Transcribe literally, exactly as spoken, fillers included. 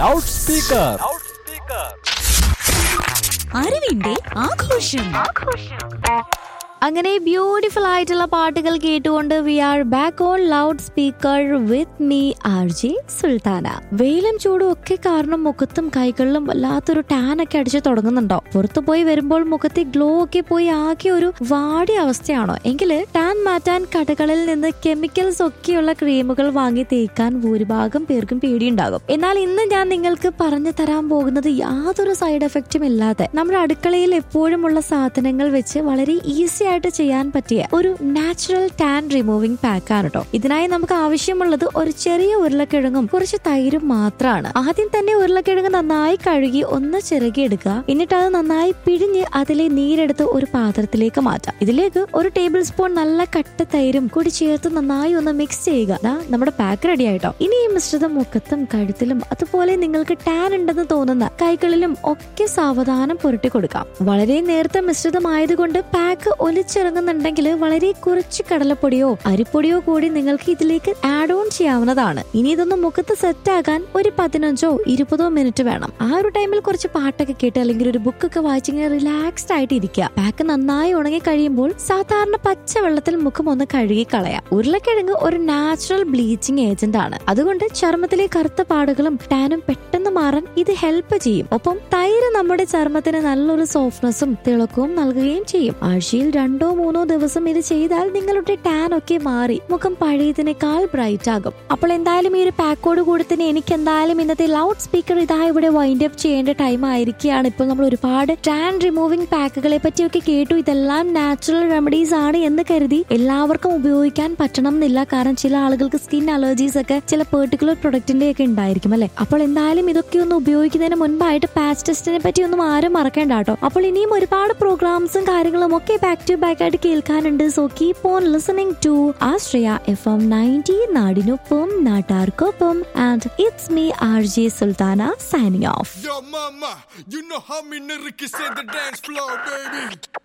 Loud speaker. അറിവിന്റെ ആഘോഷം. അങ്ങനെ ബ്യൂട്ടിഫുൾ ആയിട്ടുള്ള പാട്ടുകൾ കേട്ടുകൊണ്ട് V are back on loud speaker with me R J Sultana. വെയിലും ചൂടും ഒക്കെ കാരണം മുഖത്തും കൈകളിലും വല്ലാത്തൊരു ടാൻ ഒക്കെ അടിച്ചു തുടങ്ങുന്നുണ്ടോ? പുറത്തു പോയി വരുമ്പോൾ മുഖത്തെ ഗ്ലോ ഒക്കെ പോയി ആകെ ഒരു വാടിയ അവസ്ഥയാണോ? എങ്കിൽ ടാൻ മാറ്റാൻ കടകളിൽ നിന്ന് കെമിക്കൽസ് ഒക്കെയുള്ള ക്രീമുകൾ വാങ്ങി തേക്കാൻ ഭൂരിഭാഗം പേർക്കും പേടിയുണ്ടാകും. എന്നാൽ ഇന്ന് ഞാൻ നിങ്ങൾക്ക് പറഞ്ഞു തരാൻ പോകുന്നത് യാതൊരു സൈഡ് എഫക്റ്റും ഇല്ലാതെ നമ്മുടെ അടുക്കളയിൽ എപ്പോഴും ഉള്ള സാധനങ്ങൾ വെച്ച് വളരെ ഈസി ആയിട്ട് ചെയ്യാൻ പറ്റിയ ഒരു നാച്ചുറൽ ടാൻ റിമൂവിംഗ് പാക്ക് ആണ് കേട്ടോ. ഇതിനായി നമുക്ക് ആവശ്യമുള്ളത് ഒരു ചെറിയ ഉരുളക്കിഴങ്ങും കുറച്ച് തൈരും മാത്രമാണ്. ആദ്യം തന്നെ ഉരുളക്കിഴങ്ങ് നന്നായി കഴുകി ഒന്ന് ചിറകി എടുക്കുക. എന്നിട്ട് അത് നന്നായി പിഴിഞ്ഞ് അതിലെ നീരെടുത്ത് ഒരു പാത്രത്തിലേക്ക് മാറ്റാം. ഇതിലേക്ക് ഒരു ടേബിൾ സ്പൂൺ നല്ല കട്ട തൈരും കൂടി ചേർത്ത് നന്നായി ഒന്ന് മിക്സ് ചെയ്യുക. നമ്മുടെ പാക്ക് റെഡി ആയിട്ടോ. ഇനി ഈ മിശ്രിതം മുഖത്തും കഴുത്തിലും അതുപോലെ നിങ്ങൾക്ക് ടാൻ ഉണ്ടെന്ന് തോന്നുന്ന കൈകളിലും ഒക്കെ സാവധാനം പുരട്ടി കൊടുക്കാം. വളരെ നേരത്തെ മിശ്രിതമായതുകൊണ്ട് പാക്ക് ഒലിച്ചിറങ്ങുന്നുണ്ടെങ്കിൽ വളരെ കുറച്ച് കടലപ്പൊടിയോ അരിപ്പൊടിയോ കൂടി നിങ്ങൾക്ക് ഇതിലേക്ക് ആഡ് ഓൺ ചെയ്യാവുന്നതാണ്. ഇനി ഇതൊന്ന് മുഖത്ത് സെറ്റ് ആകാൻ ഒരു പതിനഞ്ചോ ഇരുപതോ മിനിറ്റ് വേണം. ആ ഒരു ടൈമിൽ കുറച്ച് പാട്ടൊക്കെ കേട്ട് അല്ലെങ്കിൽ ഒരു ബുക്കൊക്കെ വായിച്ചിങ്ങനെ റിലാക്സ്ഡ് ആയിട്ട് ഇരിക്കുക. പാക്ക് നന്നായി ഉണങ്ങി കഴിയുമ്പോൾ സാധാരണ പച്ചവെള്ളത്തിൽ മുഖം ഒന്ന് കഴുകി കളയാം. ഉരുളക്കിഴങ്ങ് ഒരു നാച്ചുറൽ ബ്ലീച്ചിങ് ഏജന്റ് ആണ്. അതുകൊണ്ട് ചർമ്മത്തിലെ കറുത്ത പാടുകളും ടാനും പെട്ടെന്ന് മാറാൻ ഇത് ഹെൽപ്പ് ചെയ്യും. ഒപ്പം തൈര് നമ്മുടെ ചർമ്മത്തിന് നല്ലൊരു സോഫ്റ്റ്നെസ്സും തിളക്കവും നൽകുകയും ചെയ്യും. ആഴ്ചയിൽ രണ്ടോ മൂന്നോ ദിവസം ഇത് ചെയ്താൽ നിങ്ങളുടെ ടാൻ ഒക്കെ മാറി മുഖം പഴയതിനേക്കാൾ ബ്രൈറ്റ് ആകും. അപ്പോൾ എന്തായാലും ഈ ഒരു പാക്കോട് കൂടി തന്നെ എനിക്ക് എന്തായാലും ഇന്നത്തെ ലൗഡ് സ്പീക്കർ ഇതാ ഇവിടെ വൈൻഡ് അപ്പ് ചെയ്യേണ്ട ടൈം ആയിരിക്കുകയാണ്. ഇപ്പോൾ നമ്മൾ ഒരുപാട് ടാൻ റിമൂവിംഗ് പാക്കുകളെ പറ്റിയൊക്കെ കേട്ടു. ഇതെല്ലാം നാച്ചുറൽ റെമഡീസ് ആണ് എന്ന് കരുതി എല്ലാവർക്കും ഉപയോഗിക്കാൻ പറ്റണം എന്നില്ല. കാരണം ചില ആളുകൾക്ക് സ്കിൻ അലർജീസ് ഒക്കെ ചില പെർട്ടിക്കുലർ പ്രൊഡക്റ്റിന്റെ ഒക്കെ ഉണ്ടായിരിക്കും അല്ലെ. അപ്പോൾ എന്തായാലും ഇതൊക്കെ ഒന്ന് ഉപയോഗിക്കുന്നതിന് മുൻപായിട്ട് പാച്ച് ടെസ്റ്റിനെ പറ്റി ഒന്നും ആരും മറക്കേണ്ട കേട്ടോ. അപ്പോൾ ഇനിയും ഒരുപാട് പ്രോഗ്രാംസും കാര്യങ്ങളും ഒക്കെ ബാക്ക് ടു ബാക്ക് ആയിട്ട് കേൾക്കാനുണ്ട്. So keep on listening to Ashraya F M ninety, നാടിനൊപ്പം നാട്ടാർക്കൊപ്പം. And it's me R J Sultana signing off. Yo mama, you know how me nigga can set the dance floor, baby.